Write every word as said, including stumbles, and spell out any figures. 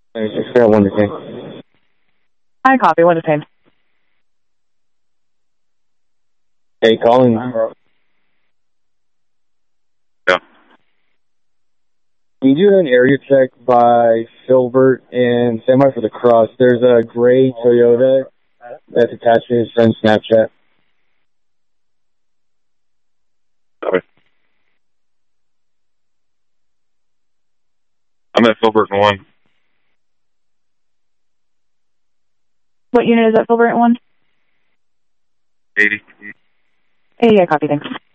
Just got one to ten. I copy. One to ten. Hey, calling. Yeah. Can you do an area check by Filbert and stand by for the cross? There's a gray Toyota that's attached to his friend's Snapchat. Sorry. I'm at Filbert and one. What unit is that, Filbert at one? eighty. eighty, I copy. Thanks.